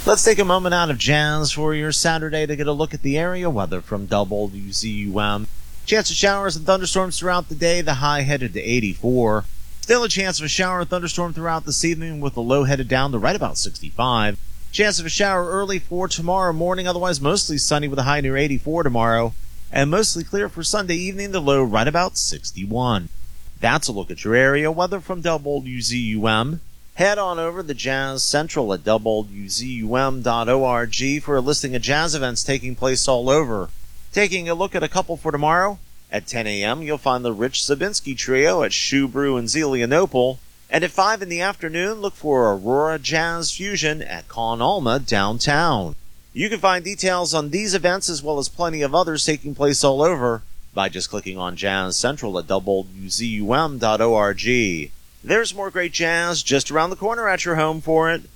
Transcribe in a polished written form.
Let's take a moment out of jazz for your Saturday to get a look at the area weather from WZUM. Chance of showers and thunderstorms throughout the day, the high headed to 84. Still a chance of a shower or thunderstorm throughout this evening with the low headed down to right about 65. Chance of a shower early for tomorrow morning, otherwise mostly sunny with a high near 84 tomorrow. And mostly clear for Sunday evening, the low right about 61. That's a look at your area weather from WZUM. Head on over to Jazz Central at WZUM.org for a listing of jazz events taking place all over. Taking a look at a couple for tomorrow, at 10 a.m. you'll find the Rich Zabinski Trio at Shoe Brew in Zelienople, and at 5 in the afternoon look for Aurora Jazz Fusion at Con Alma downtown. You can find details on these events as well as plenty of others taking place all over by just clicking on Jazz Central at WZUM.org. There's more great jazz just around the corner at your home for it.